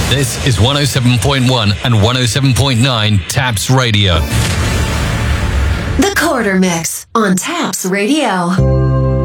This is 107.1 and 107.9 Taps Radio. The Quarter Mix on Taps Radio.